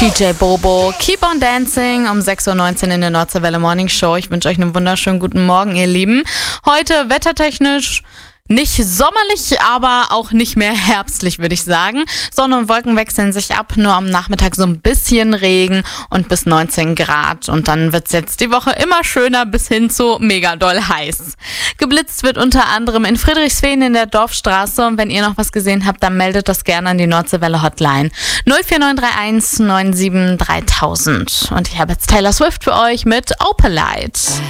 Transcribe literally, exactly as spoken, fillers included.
D J Bobo, Keep on Dancing um sechs Uhr neunzehn in der Nordseewelle Morning Show. Ich wünsche euch einen wunderschönen guten Morgen, ihr Lieben. Heute wettertechnisch nicht sommerlich, aber auch nicht mehr herbstlich, würde ich sagen. Sonne und Wolken wechseln sich ab, nur am Nachmittag so ein bisschen Regen und bis neunzehn Grad. Und dann wird's jetzt die Woche immer schöner bis hin zu mega doll heiß. Geblitzt wird unter anderem in Friedrichsfehn in der Dorfstraße. Und wenn ihr noch was gesehen habt, dann meldet das gerne an die Nordseewelle Hotline null vier neun drei eins neun sieben dreitausend. Und ich habe jetzt Taylor Swift für euch mit Opalite.